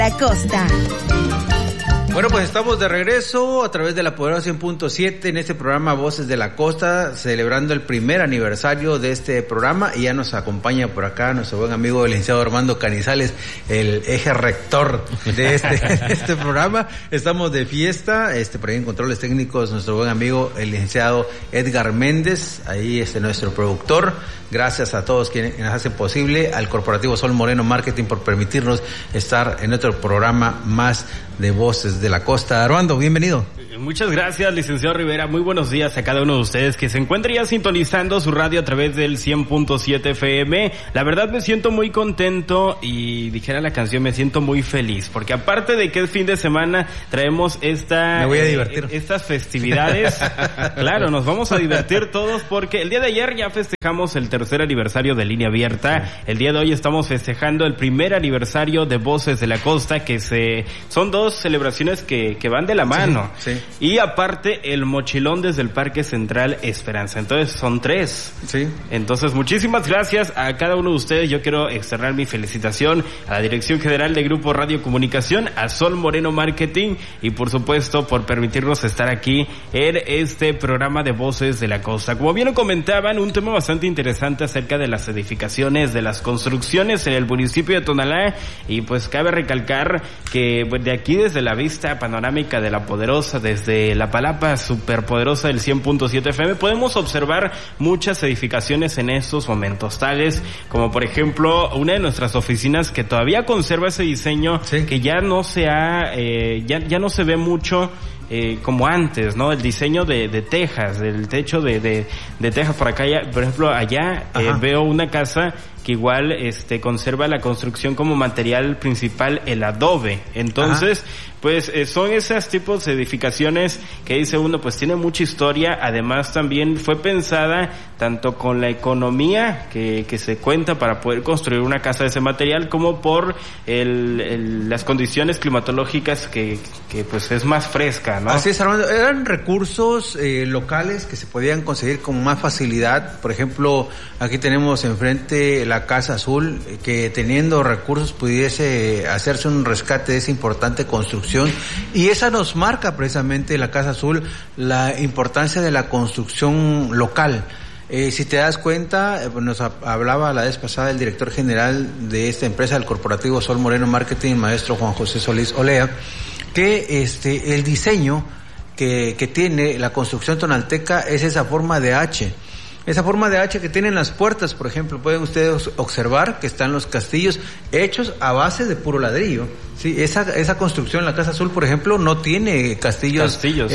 La Costa. Bueno, pues estamos de regreso a través de la Poderosa 100.7 en este programa Voces de la Costa, celebrando el primer aniversario de este programa, y ya nos acompaña por acá nuestro buen amigo el licenciado Armando Canizales, el eje rector de este programa. Estamos de fiesta, por ahí en controles técnicos nuestro buen amigo el licenciado Edgar Méndez, ahí nuestro productor. Gracias a todos quienes hacen posible, al Corporativo Sol Moreno Marketing por permitirnos estar en otro programa más de Voces de la Costa. Armando, bienvenido. Muchas gracias, licenciado Rivera. Muy buenos días a cada uno de ustedes que se encuentra ya sintonizando su radio a través del 100.7 FM. La verdad me siento muy contento y dijera la canción, me siento muy feliz, porque aparte de que es fin de semana, traemos me voy a divertir. Estas festividades. Claro, nos vamos a divertir todos porque el día de ayer ya festejamos el tercer aniversario de Línea Abierta. El día de hoy estamos festejando el primer aniversario de Voces de la Costa, que son dos celebraciones que van de la mano. Sí. Y aparte el mochilón desde el Parque Central Esperanza. Entonces son 3. Sí. Entonces muchísimas gracias a cada uno de ustedes. Yo quiero externar mi felicitación a la Dirección General de Grupo Radio Comunicación, a Sol Moreno Marketing y por supuesto por permitirnos estar aquí en este programa de Voces de la Costa. Como bien lo comentaban, un tema bastante interesante acerca de las edificaciones, de las construcciones en el municipio de Tonalá, y pues cabe recalcar que de aquí, desde la vista panorámica de La Poderosa, desde la palapa superpoderosa del 100.7 FM, podemos observar muchas edificaciones en estos momentos, tales como por ejemplo una de nuestras oficinas que todavía conserva ese diseño, sí, que ya no se ya no se ve mucho como antes, ¿no? El diseño de tejas, del techo de tejas. Por acá, por ejemplo, allá veo una casa que igual conserva la construcción como material principal el adobe. Entonces, pues son esos tipos de edificaciones que dice uno, pues tiene mucha historia. Además también fue pensada tanto con la economía que se cuenta para poder construir una casa de ese material, como por las condiciones climatológicas que pues es más fresca, ¿no? Así es, Armando. Eran recursos locales que se podían conseguir con más facilidad. Por ejemplo, aquí tenemos enfrente la Casa Azul, que teniendo recursos pudiese hacerse un rescate de esa importante construcción, y esa nos marca precisamente la Casa Azul la importancia de la construcción local. Si te das cuenta, nos hablaba la vez pasada el director general de esta empresa, el Corporativo Sol Moreno Marketing, maestro Juan José Solís Olea, que el diseño que tiene la construcción tonalteca es esa forma de H. Esa forma de H que tienen las puertas, por ejemplo, pueden ustedes observar que están los castillos hechos a base de puro ladrillo. Sí, esa construcción, la Casa Azul, por ejemplo, no tiene castillos.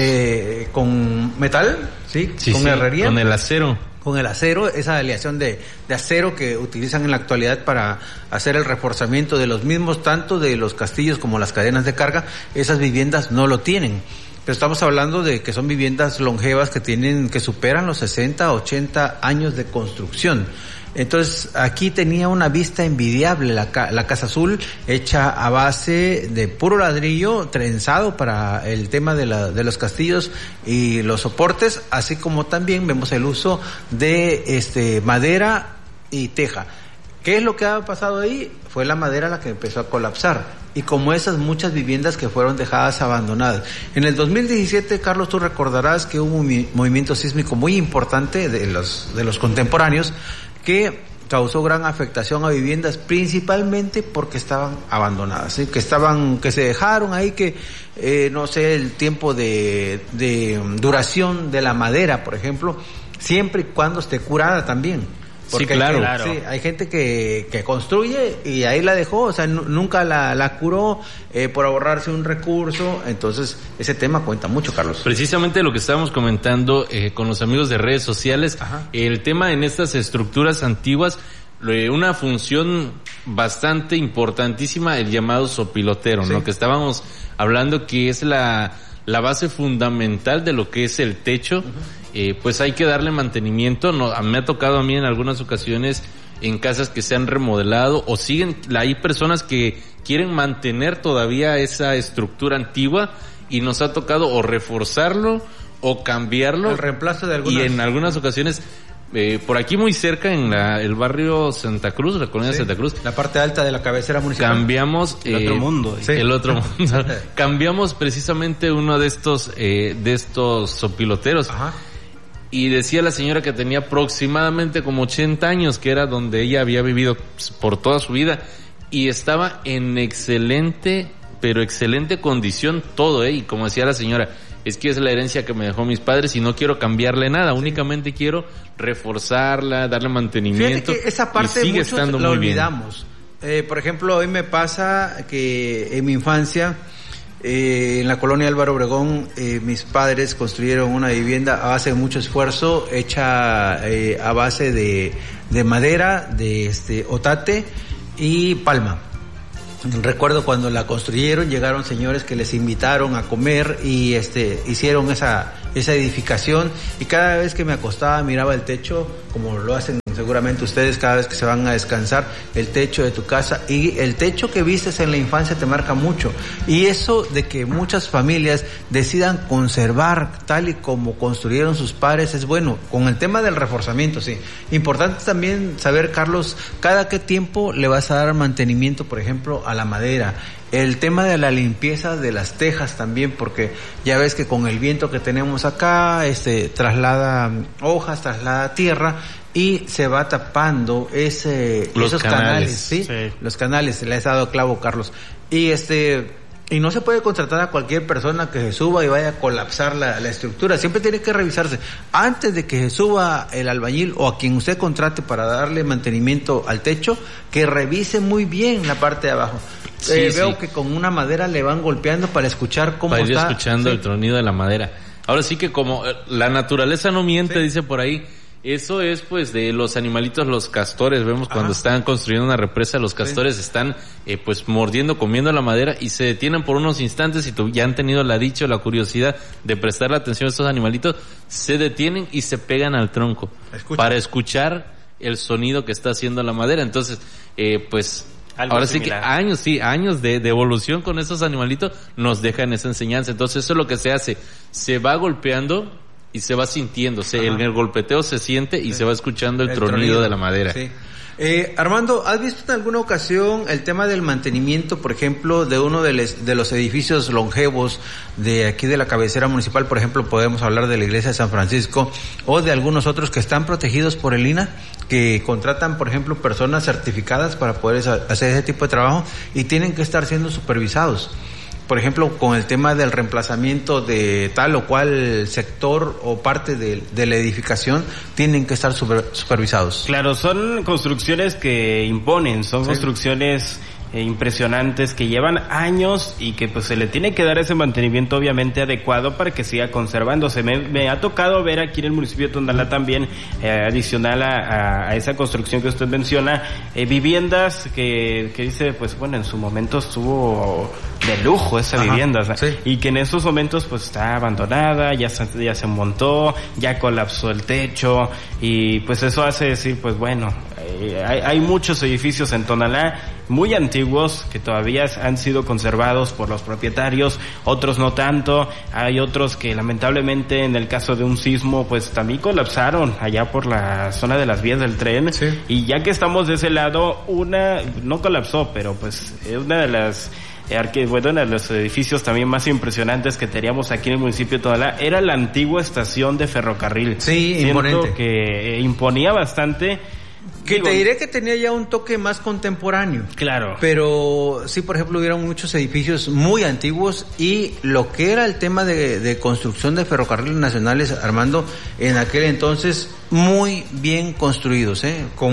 Con metal, sí, con herrería. Con el acero. Con el acero, esa aleación de acero que utilizan en la actualidad para hacer el reforzamiento de los mismos, tanto de los castillos como las cadenas de carga. Esas viviendas no lo tienen. Pero estamos hablando de que son viviendas longevas que superan los 60, 80 años de construcción. Entonces, aquí tenía una vista envidiable la Casa Azul, hecha a base de puro ladrillo, trenzado para el tema de los castillos y los soportes, así como también vemos el uso de madera y teja. ¿Qué es lo que ha pasado ahí? Fue la madera la que empezó a colapsar, y como esas muchas viviendas que fueron dejadas abandonadas. En el 2017, Carlos, tú recordarás que hubo un movimiento sísmico muy importante de los contemporáneos que causó gran afectación a viviendas, principalmente porque estaban abandonadas, ¿sí? que se dejaron ahí, no sé, el tiempo de duración de la madera, por ejemplo, siempre y cuando esté curada también. Porque sí, claro. Sí, hay gente que construye y ahí la dejó, o sea, nunca la curó por ahorrarse un recurso. Entonces, ese tema cuenta mucho, Carlos. Precisamente lo que estábamos comentando con los amigos de redes sociales, el tema en estas estructuras antiguas, una función bastante importantísima, el llamado sopilotero, sí, ¿no? Que estábamos hablando que es la base fundamental de lo que es el techo. Pues hay que darle mantenimiento. Me ha tocado a mí en algunas ocasiones en casas que se han remodelado o hay personas que quieren mantener todavía esa estructura antigua, y nos ha tocado o reforzarlo o cambiarlo. El reemplazo de algunas. Y en algunas ocasiones por aquí muy cerca en el barrio Santa Cruz, la colonia Santa Cruz. La parte alta de la cabecera municipal. Cambiamos el otro mundo. Sí. El otro mundo. Cambiamos precisamente uno de estos sopiloteros. Ajá. Y decía la señora que tenía aproximadamente como 80 años, que era donde ella había vivido por toda su vida, y estaba en excelente condición todo, y como decía la señora, es que es la herencia que me dejó mis padres y no quiero cambiarle nada, únicamente quiero reforzarla, darle mantenimiento. Fíjate que esa parte y sigue muchos estando la muy bien. olvidamos. Por ejemplo, hoy me pasa que en mi infancia, en la colonia Álvaro Obregón, mis padres construyeron una vivienda a base de mucho esfuerzo, hecha a base de madera, de otate y palma. Recuerdo cuando la construyeron, llegaron señores que les invitaron a comer y hicieron esa edificación, y cada vez que me acostaba miraba el techo, como lo hacen seguramente ustedes cada vez que se van a descansar, el techo de tu casa, y el techo que vistes en la infancia te marca mucho, y eso de que muchas familias decidan conservar tal y como construyeron sus padres es bueno. Con el tema del reforzamiento, sí, importante también saber, Carlos, cada qué tiempo le vas a dar mantenimiento, por ejemplo, a la madera. El tema de la limpieza de las tejas también, porque ya ves que con el viento que tenemos acá, traslada hojas, traslada tierra y se va tapando esos canales, ¿sí? Los canales, le has dado clavo, Carlos. Y no se puede contratar a cualquier persona que se suba y vaya a colapsar la estructura. Siempre tiene que revisarse antes de que se suba el albañil o a quien usted contrate para darle mantenimiento al techo, que revise muy bien la parte de abajo. Veo que con una madera le van golpeando para escuchar cómo está. Para ir escuchando el tronido de la madera. Ahora sí que como la naturaleza no miente, dice por ahí, eso es pues de los animalitos, los castores. Vemos cuando están construyendo una represa, los castores están pues mordiendo, comiendo la madera y se detienen por unos instantes, y ya han tenido la dicha o la curiosidad de prestarle atención a estos animalitos, se detienen y se pegan al tronco para escuchar el sonido que está haciendo la madera. Entonces, pues ahora similar. Sí que años de evolución con esos animalitos nos dejan esa enseñanza. Entonces eso es lo que se hace, se va golpeando y se va sintiendo, el golpeteo se siente y se va escuchando el tronido de la madera. Sí. Armando, ¿has visto en alguna ocasión el tema del mantenimiento, por ejemplo, de uno de los edificios longevos de aquí de la cabecera municipal? Por ejemplo, podemos hablar de la iglesia de San Francisco o de algunos otros que están protegidos por el INAH, que contratan, por ejemplo, personas certificadas para poder hacer ese tipo de trabajo y tienen que estar siendo supervisados. Por ejemplo, con el tema del reemplazamiento de tal o cual sector o parte de la edificación, tienen que estar supervisados. Claro, son construcciones que imponen, son construcciones impresionantes que llevan años y que pues se le tiene que dar ese mantenimiento obviamente adecuado para que siga conservándose. Me ha tocado ver aquí en el municipio de Tonalá también, adicional a esa construcción que usted menciona, viviendas que dice, pues bueno, en su momento estuvo de lujo esa vivienda, y que en esos momentos pues está abandonada, ya se montó, ya colapsó el techo, y pues eso hace decir, pues bueno, hay muchos edificios en Tonalá muy antiguos que todavía han sido conservados por los propietarios, otros no tanto, hay otros que lamentablemente en el caso de un sismo pues también colapsaron allá por la zona de las vías del tren, y ya que estamos de ese lado, una no colapsó, pero pues es una de las uno de los edificios también más impresionantes que teníamos aquí en el municipio de Tonalá era la antigua estación de ferrocarril. Sí, imponente. Que imponía bastante. Que te diré que tenía ya un toque más contemporáneo. Claro. Pero sí, por ejemplo, hubieron muchos edificios muy antiguos, y lo que era el tema de construcción de ferrocarriles nacionales, Armando, en aquel entonces muy bien construidos, con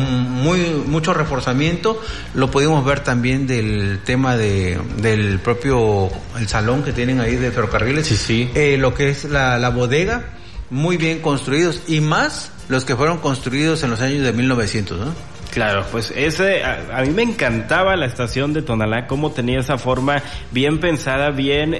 mucho reforzamiento. Lo pudimos ver también del tema del propio el salón que tienen ahí de ferrocarriles. Sí. Lo que es la bodega, muy bien construidos, y más los que fueron construidos en los años de 1900, ¿no? Claro, pues a mí me encantaba la estación de Tonalá, cómo tenía esa forma bien pensada, bien,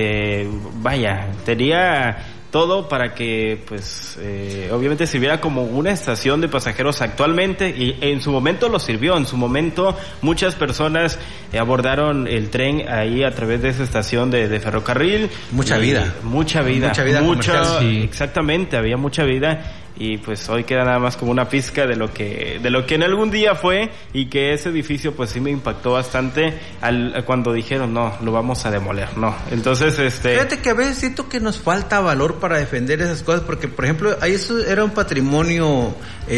tenía todo para que, pues, obviamente sirviera como una estación de pasajeros actualmente, y en su momento lo sirvió. En su momento muchas personas abordaron el tren ahí a través de esa estación de ferrocarril. Mucha vida. Exactamente, había mucha vida. y pues hoy queda nada más como una pizca de lo que en algún día fue, y que ese edificio pues sí me impactó bastante cuando dijeron no, lo vamos a demoler, no. Entonces fíjate que a veces siento que nos falta valor para defender esas cosas, porque por ejemplo ahí eso era un patrimonio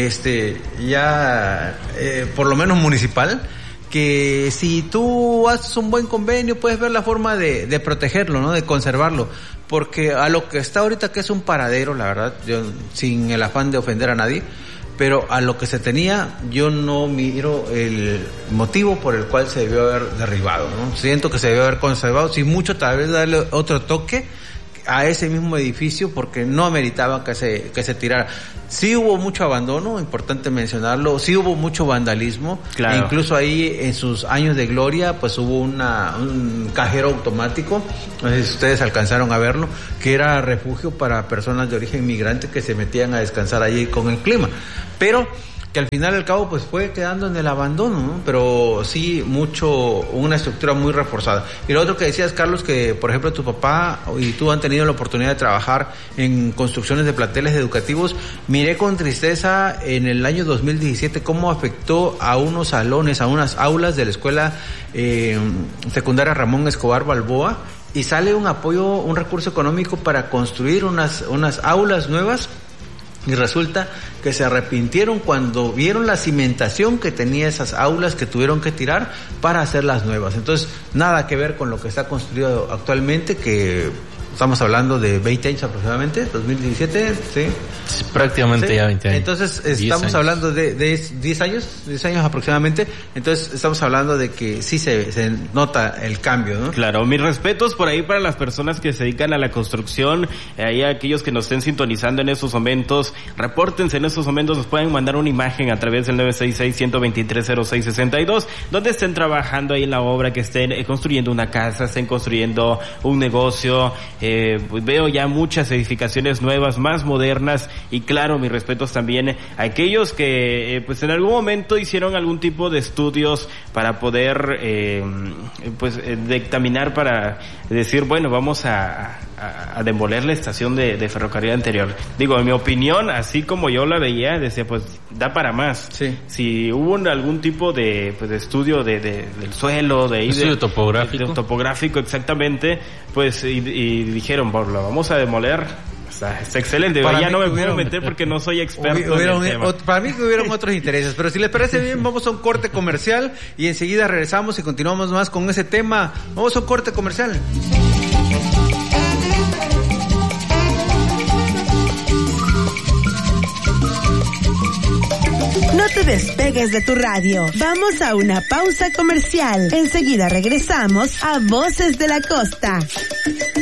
ya por lo menos municipal, que si tú haces un buen convenio puedes ver la forma de protegerlo, ¿no? De conservarlo, porque a lo que está ahorita, que es un paradero, la verdad, yo sin el afán de ofender a nadie, pero a lo que se tenía, yo no miro el motivo por el cual se debió haber derribado, ¿no? Siento que se debió haber conservado, sin mucho tal vez darle otro toque a ese mismo edificio, porque no ameritaba que se tirara. Sí hubo mucho abandono, importante mencionarlo, sí hubo mucho vandalismo, claro. E incluso ahí en sus años de gloria pues hubo un cajero automático, no sé si ustedes alcanzaron a verlo, que era refugio para personas de origen migrante que se metían a descansar allí con el clima, pero que al final al cabo pues fue quedando en el abandono, ¿no? Pero sí una estructura muy reforzada. Y lo otro que decías, Carlos, que por ejemplo tu papá y tú han tenido la oportunidad de trabajar en construcciones de planteles educativos. Miré con tristeza en el año 2017 cómo afectó a unos salones, a unas aulas de la escuela secundaria Ramón Escobar Balboa, y sale un apoyo, un recurso económico para construir unas aulas nuevas. Y resulta que se arrepintieron cuando vieron la cimentación que tenía esas aulas, que tuvieron que tirar para hacer las nuevas. Entonces, nada que ver con lo que está construido actualmente, que estamos hablando de 20 años aproximadamente, 2017, ¿sí? Prácticamente ¿sí? Ya 20 años. Entonces, estamos hablando de 10 años aproximadamente. Entonces, estamos hablando de que sí se nota el cambio, ¿no? Claro, mis respetos por ahí para las personas que se dedican a la construcción, ahí aquellos que nos estén sintonizando en estos momentos, repórtense en estos momentos, nos pueden mandar una imagen a través del 966-123-0662, donde estén trabajando ahí en la obra, que estén construyendo una casa, estén construyendo un negocio. Pues veo ya muchas edificaciones nuevas, más modernas, y claro, mis respetos también a aquellos que pues en algún momento hicieron algún tipo de estudios para poder dictaminar, para decir, bueno, vamos a demoler la estación de ferrocarril anterior. Digo, en mi opinión, así como yo la veía, decía, pues da para más. Sí. Si hubo algún tipo de estudio del suelo, estudio topográfico. Topográfico, exactamente, pues y dijeron, bueno, lo vamos a demoler. Está excelente. Para ya no me puedo meter porque no soy experto en el tema. Para mí que hubieron otros intereses, pero si les parece bien, vamos a un corte comercial y enseguida regresamos y continuamos más con ese tema. Vamos a un corte comercial. No te despegues de tu radio. Vamos a una pausa comercial. Enseguida regresamos a Voces de la Costa.